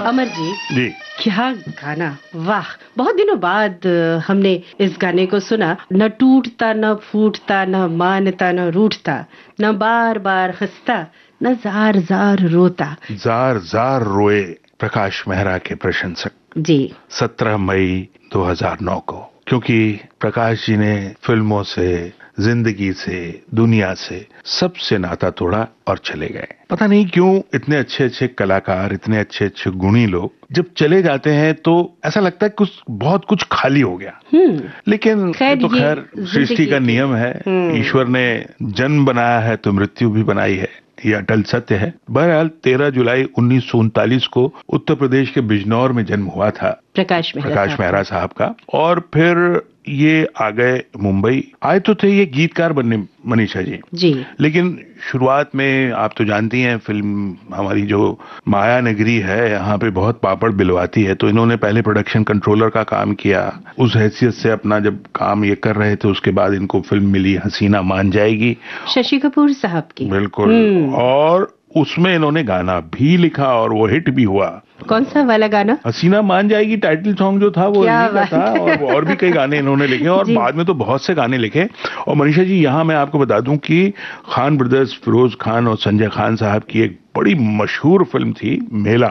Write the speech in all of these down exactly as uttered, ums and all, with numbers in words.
अमर जी जी क्या गाना, वाह। बहुत दिनों बाद हमने इस गाने को सुना। न टूटता न फूटता, न मानता न रूठता, न बार बार हंसता, न जार जार रोता। जार जार रोए प्रकाश मेहरा के प्रशंसक जी सत्रह मई दो हज़ार नौ को, क्योंकि प्रकाश जी ने फिल्मों से, जिंदगी से, दुनिया से सबसे नाता तोड़ा और चले गए। पता नहीं क्यों इतने अच्छे अच्छे कलाकार, इतने अच्छे अच्छे गुणी लोग जब चले जाते हैं तो ऐसा लगता है कुछ बहुत कुछ खाली हो गया। लेकिन खैर तो खैर सृष्टि का नियम है, ईश्वर ने जन्म बनाया है तो मृत्यु भी बनाई है, ये अटल सत्य है। बहरहाल तेरह जुलाई उन्नीस सौ उनतालीस को उत्तर प्रदेश के बिजनौर में जन्म हुआ था प्रकाश मेहरा प्रकाश मेहरा साहब का, और फिर ये आ गए मुंबई। आए तो थे ये गीतकार बनने मनीषा जी जी, लेकिन शुरुआत में आप तो जानती हैं फिल्म हमारी जो माया नगरी है यहाँ पे बहुत पापड़ बिलवाती है, तो इन्होंने पहले प्रोडक्शन कंट्रोलर का काम किया। उस हैसियत से अपना जब काम ये कर रहे थे उसके बाद इनको फिल्म मिली हसीना मान जाएगी, शशि कपूर साहब की। बिल्कुल, और उसमें इन्होंने गाना भी लिखा और वो हिट भी हुआ। कौन सा वाला गाना? हसीना मान जाएगी टाइटल सॉन्ग जो था वो इन्हीं का था, और और भी कई गाने इन्होंने लिखे और बाद में तो बहुत से गाने लिखे। और मनीषा जी यहाँ मैं आपको बता दूं कि खान ब्रदर्स, फिरोज खान और संजय खान साहब की एक बड़ी मशहूर फिल्म थी मेला,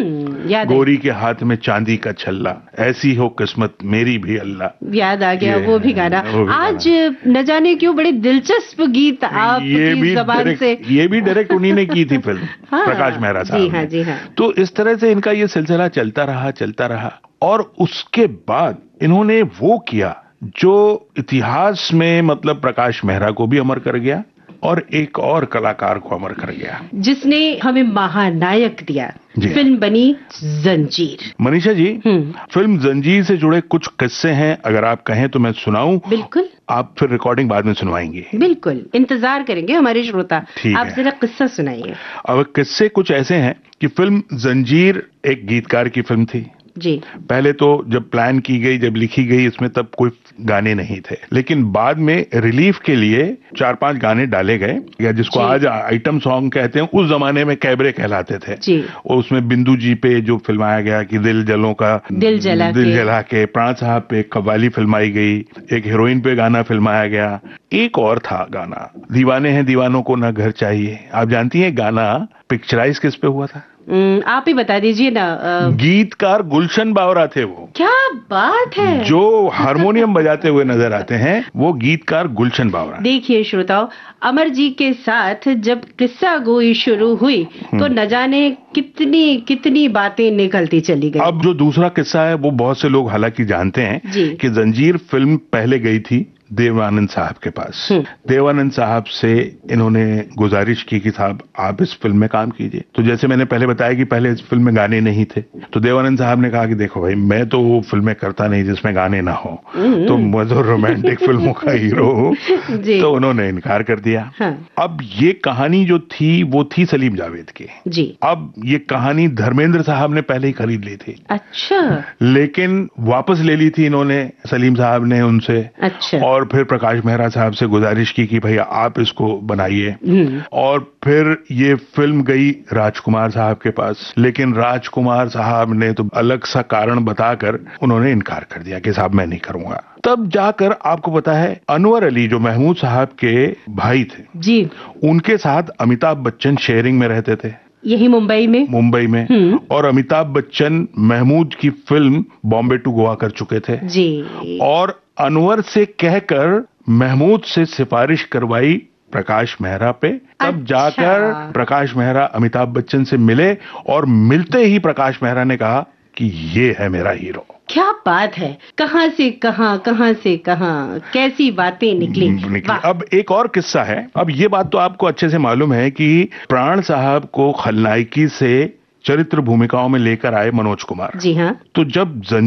याद गोरी के हाथ में चांदी का छल्ला, ऐसी हो किस्मत मेरी भी अल्लाह। याद आ गया वो भी गाना। वो भी आज गाना। न जाने क्यों बड़े दिलचस्प गीत आपकी जबान से। ये भी डायरेक्ट उन्हीं ने की थी फिल्म, हाँ, प्रकाश मेहरा साहब। जी हाँ, जी हाँ। तो इस तरह से इनका ये सिलसिला चलता रहा चलता रहा और उसके बाद इन्होंने वो किया जो इतिहास में मतलब प्रकाश मेहरा को भी अमर कर गया और एक और कलाकार को अमर कर गया, जिसने हमें महानायक दिया। फिल्म बनी जंजीर। मनीषा जी, फिल्म जंजीर से जुड़े कुछ किस्से हैं, अगर आप कहें तो मैं सुनाऊं? बिल्कुल। आप फिर रिकॉर्डिंग बाद में सुनवाएंगे? बिल्कुल, इंतजार करेंगे हमारे श्रोता। आप जरा किस्सा सुनाइए। अब किस्से कुछ ऐसे हैं कि फिल्म जंजीर एक गीतकार की फिल्म थी जी। पहले तो जब प्लान की गई, जब लिखी गई, इसमें तब कोई गाने नहीं थे, लेकिन बाद में रिलीफ के लिए चार पांच गाने डाले गए, या जिसको आज आइटम सॉन्ग कहते हैं, उस जमाने में कैबरे कहलाते थे जी। और उसमें बिंदु जी पे जो फिल्माया गया कि दिल जलों का दिल जला दिल के, जला के प्राण साहब पे कव्वाली फिल्माई गई, एक हीरोइन पे गाना फिल्माया गया, एक और था गाना दीवाने हैं दीवानों को ना घर चाहिए। आप जानती हैं गाना पिक्चराइज किस पे हुआ था? आप ही बता दीजिए ना। गीतकार गुलशन बावरा थे वो। क्या बात है! जो हारमोनियम बजाते हुए नजर आते हैं वो गीतकार गुलशन बावरा। देखिए श्रोताओ, अमर जी के साथ जब किस्सा गोई शुरू हुई तो न जाने कितनी कितनी बातें निकलती चली गई। अब जो दूसरा किस्सा है वो बहुत से लोग हालांकि जानते हैं कि जंजीर फिल्म पहले गई थी देवानंद साहब के पास। देवानंद साहब से इन्होंने गुजारिश की कि साहब आप इस फिल्म में काम कीजिए। तो जैसे मैंने पहले बताया कि पहले इस फिल्म में गाने नहीं थे, तो देवानंद साहब ने कहा कि देखो भाई, मैं तो वो फिल्में करता नहीं जिसमें गाने ना हो, तो मैं तो रोमांटिक फिल्मों का हीरो हूँ, तो उन्होंने इनकार कर दिया। हाँ। अब ये कहानी जो थी वो थी सलीम जावेद की जी। अब ये कहानी धर्मेंद्र साहब ने पहले ही खरीद ली थी। अच्छा। लेकिन वापस ले ली थी इन्होंने, सलीम साहब ने उनसे। अच्छा। और फिर प्रकाश मेहरा साहब से गुजारिश की कि भैया आप इसको बनाइए, और फिर ये फिल्म गई राजकुमार साहब के पास, लेकिन राजकुमार साहब ने तो अलग सा कारण बताकर उन्होंने इनकार कर दिया कि साहब मैं नहीं करूंगा। तब जाकर आपको पता है अनवर अली जो महमूद साहब के भाई थे जी, उनके साथ अमिताभ बच्चन शेयरिंग में रहते थे, यही मुंबई में मुंबई में और अमिताभ बच्चन महमूद की फिल्म बॉम्बे टू गोवा कर चुके थे जी। और अनवर से कहकर महमूद से सिफारिश करवाई प्रकाश मेहरा पे। तब अच्छा। जाकर प्रकाश मेहरा अमिताभ बच्चन से मिले और मिलते ही प्रकाश मेहरा ने कहा कि ये है मेरा हीरो। क्या बात है! कहां से कहां, कहां से कहां, कैसी बातें निकली, निकली। अब एक और किस्सा है। अब ये बात तो आपको अच्छे से मालूम है कि प्राण साहब को खलनायकी से चरित्र भूमिकाओं में लेकर आए मनोज कुमार। जी हाँ। तो जब